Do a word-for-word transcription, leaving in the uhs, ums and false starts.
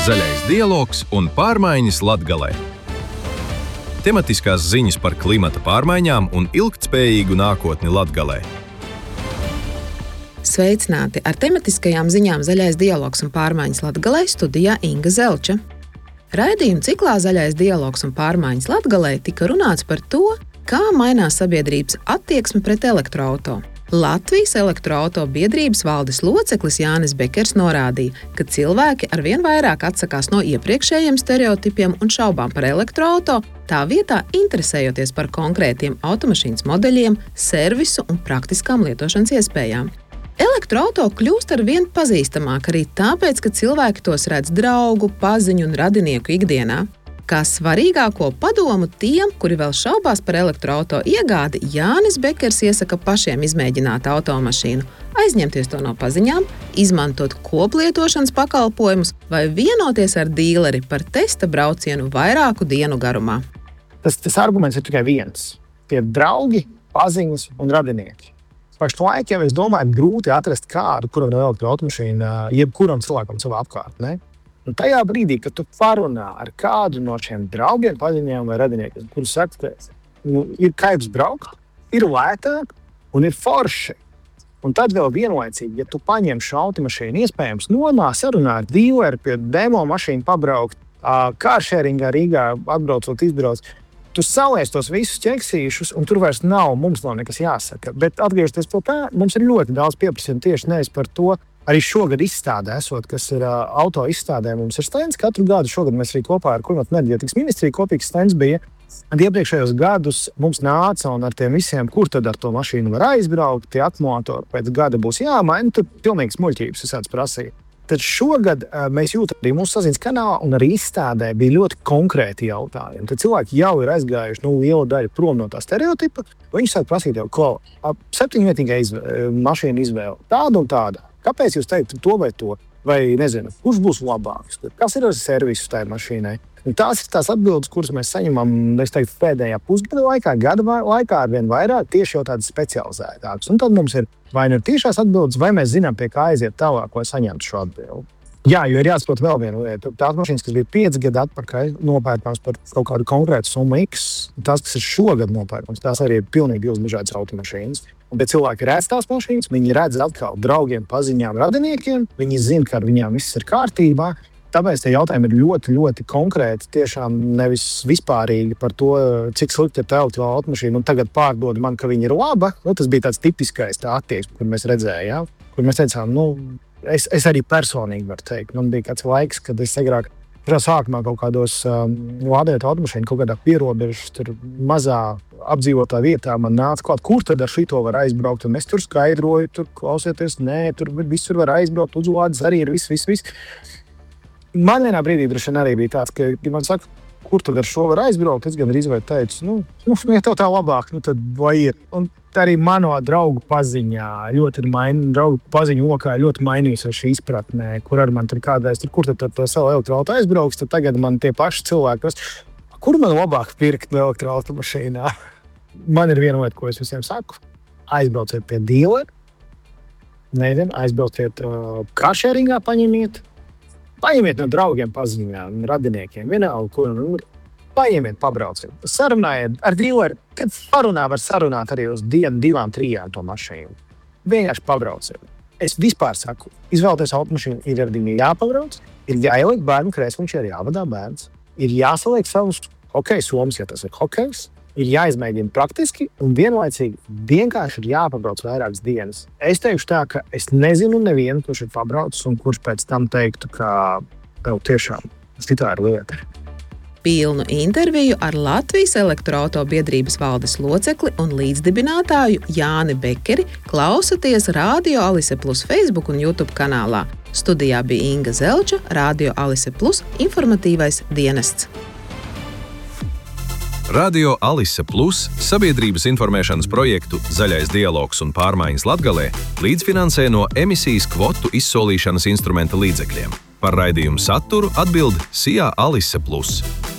Zaļais dialogs un pārmaiņas Latgalē. Tematiskās ziņas par klimata pārmaiņām un ilgtspējīgu nākotni Latgalē. Sveicināti! Ar tematiskajām ziņām Zaļais dialogs un pārmaiņas Latgalē studijā Inga Zelča. Raidījuma ciklā Zaļais dialogs un pārmaiņas Latgalē tika runāts par to, kā mainās sabiedrības attieksme pret elektroauto. Latvijas elektroauto biedrības valdes loceklis Jānis Bekers norādīja, ka cilvēki arvien vairāk atsakās no iepriekšējiem stereotipiem un šaubām par elektroauto, tā vietā interesējoties par konkrētiem automašīnas modeļiem, servisu un praktiskām lietošanas iespējām. Elektroauto kļūst arvien pazīstamāk arī tāpēc, ka cilvēki tos redz draugu, paziņu un radinieku ikdienā. Kā svarīgāko padomu tiem, kuri vēl šaubās par elektroauto iegādi, Jānis Bekers iesaka pašiem izmēģināt automašīnu, aizņemties to no paziņām, izmantot koplietošanas pakalpojumus vai vienoties ar dīleri par testa braucienu vairāku dienu garumā. Tas, tas arguments ir tikai viens. Tie draugi, paziņas un radinieki. Pašlaik jau es domāju, grūti atrast kādu, kuram ir elektroautomašīna, jebkuram cilvēkam savā apkārtnē. Un tajā brīdī, kad tu parunā ar kādu no šiem draugiem, paziņām vai radiniekiem, kurus sakstēs, nu, ir kaibs braukt, ir lētāk un ir forši. Un tad vēl vienlaicīgi, ja tu paņem šo automašīnu, iespējams nomā sarunā ar dīleri pie demo mašīnu pabraukt, kāršēringā Rīgā atbraucot, izbrauc, tu saliec tos visus ķeksīšus, un tur vairs nav, mums nav nekas jāsaka. Bet atgriežoties pie tā, mums ir ļoti daudz pieprasījumu tieši nevis par to. Arī šogad izstādē esot, kas ir uh, auto izstādē, mums ir stends. Katru gadu šogad mēs arī kopā ar Klimata un enerģētikas ministriju kopīgs stends bija. Un iepriekšējos gadus mums nāca un ar tiem visiem, kur tad ar to mašīnu var aizbraukt, tie akumuļatori pēc gada būs jāmaina, tur pilnīgs muļķības visāds prasīja. Tad šogad uh, mēs jūtam arī mūsu saziņas kanālā un arī izstādē bija ļoti konkrēti jautājumi. Tad cilvēki jau ir aizgājuši nu, lielu daļu prom no tā stereotipa. Viņi sāk prasīt jau, ko septiņvietīgai izvēle, mašīna izvēle, tāda un tāda. Kāpēc jūs teiktu to vai to? Vai nezinu, kurš būs labāks? Kas ir ar servisu tajā mašīnai? Un tās ir tās atbildes, kuras mēs saņemam, es teiktu, pēdējā pusgada laikā, gada laikā ar vien vairāk tieši jau tādas specializētākas. Un tad mums ir vai nu ir tiešās atbildes, vai mēs zinām, pie kā aiziet tālāk, lai saņemtu šo atbildi. Jā, jo ir jāsaprot vēl viena lieta. Tās mašīnas, kas bija pieci gadi atpakaļ, nopērkams par kaut kādu konkrētu summu X, tās, kas ir šogad nopērkams, tās arī ir pilnīgi divas dažādas automašīnas. Un, bet cilvēki redz tās mašīnas, viņi redz atkal draugiem, paziņām, radiniekiem, viņi zina, ka ar viņām viss ir kārtībā. Tāpēc tie jautājumi ir ļoti, ļoti konkrēti, tiešām nevis vispārīgi par to, cik slikti ir tā automašīna un tagad pārdod man, ka viņa ir laba. Nu, tas bija tāds tipiskais tā attieksme, kur mēs redzējām, kur mēs teicām, nu, es, es arī personīgi varu teikt. Man bija kāds laiks, kad es agrāk sākumā kaut kādos um, lādēt automašīnu, kaut kādā pierobežas, tur mazā apdzīvotā vietā man nāca klāt, kur tad ar šito var aizbraukt. Un es tur skaidroju, tur klausieties, nē, tur visur var aizbraukt, uzlādes arī ir viss, viss, viss. Man vienā brīdī droši vien arī bija tāds, ka, ja man saka, kur tad ar šo var aizbraukt, es gan arī teicu, nu, nu, ja tev tā labāk, nu tad vai ir. Un arī mano draugu paziņā ļoti ir mainījusies, draugu paziņu lokā ļoti mainījusies šī izpratnē, kur ar man tur kādreiz, tur, kur tad to savu elektroauto aizbrauks, tad tagad man tie paši cilvēki, kur man labāk pirkt elektroautomašīnā? Man ir viena lieta, ko es visiem saku, aizbrauciet pie dīleri, nezinu, aizbrauciet uh, kāršēringā paņemiet, paņemiet no draugiem paziņām, radiniekiem, vienalga, kur nu, paņemiet, pabrauciet, sarunājiet ar dīleri, kad parunā var sarunāt arī uz dienu, divām, trijām to mašīnu. Vienkārši pabrauciet. Es vispār saku, izvēlēties automašīnu ir arī jāpabrauc, ir jāieliek bērnu krēsliņš, ir jāvadā bērns, ir jāsaliek savus hokeja somas, ja tas ir hokejs, ir jāizmēģina praktiski un vienlaicīgi vienkārši ir jāpabrauc vairākas dienas. Es teikšu tā, ka es nezinu nevienu, kurš ir pabraucis un kurš pēc tam teiktu, ka tev tiešām tā ir lieta. Pilnu interviju ar Latvijas elektroauto biedrības valdes locekli un līdzdibinātāju Jāni Bekeri klausaties Radio Alise Plus Facebook un YouTube kanālā. Studijā bija Inga Zelča, Radio Alise Plus informatīvais dienests. Radio Alise Plus sabiedrības informēšanas projektu Zaļais dialogs un pārmaiņas Latgalē līdzfinansē no emisijas kvotu izsolīšanas instrumenta līdzekļiem. Par raidījumu saturu atbild S I A Alise Plus.